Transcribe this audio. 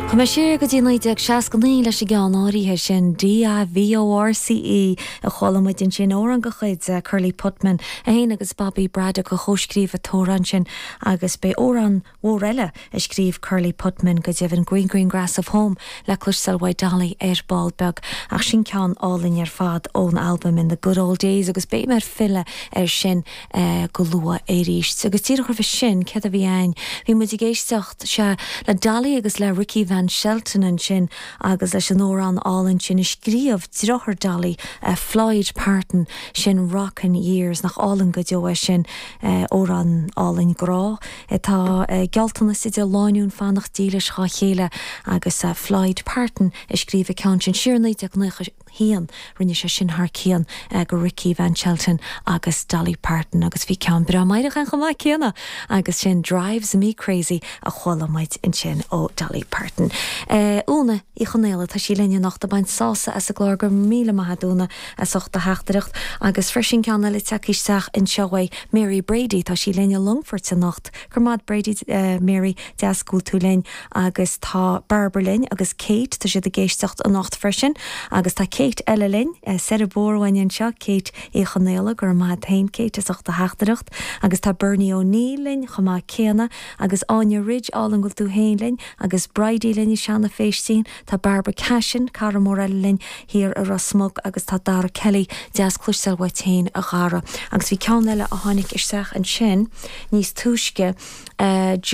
Chuma siar go dtí ag seaas go naí leis gan áirithe sin DIVORCE a cholamid in sin óran go chuid Curly Putman a héana agus Bobby Braddock go chóscríomh a tóran sin agus be óran mhór a scríomh Curly Putman go dtibhann Green Grass of Home le cluis Selwyn Dali Baldbeg ach sin ceann álainn ar fad ón album in the good old days agus be mar fille sin go lua éiríist. Agus tír chuir sin ce a bhí ein bhí mu géistecht se le Dali agus le Ricky Van Shelton and sin agus leis an óran álainn sin scríomh drochar Dali Floyd Parton sin Rockin' Years nach álainn go deo sin óran álainn grá tá gealtanna idir láinún fannach dílis chá chéile agus Floyd Parton scríomh ceann sin siarnaid ag nucha hían rinne sé sin haar cían go Ricky Van Shelton agus Dolly Parton agus bhí ceann bra maireach an chomá cíanna agus sin Drives Me Crazy a cholamid in sin ó Dolly Parton. Úna I chonéile tá sí lenne nach a baint sása as a glár gur míle maithadúna a sochta heachtareacht agus freisin ceanna le teicisteach in seohaid Mary Brady tá sí lenne Longford sa nacht gur mad Brady Mary deascúil tú lein agus tá Barbara Lynn agus Kate tá siad a géisteach a nacht freisin agus tá Kate eile linn ser a bórhain seo Kate I chonéile gur mad tain Kate is ochta heachtareacht agus tá Bernie O'Neill linn chomá céanna agus Anya Ridge álan go tú héin linn agus Brady linn I seanna féistín tá Barbara Cashin Cara Morell linn hir a Rosmog agus tá Dara Kelly deas cluisteil waitén a gara agus bhí ceann eile a tháinig isteach an sin níos túisce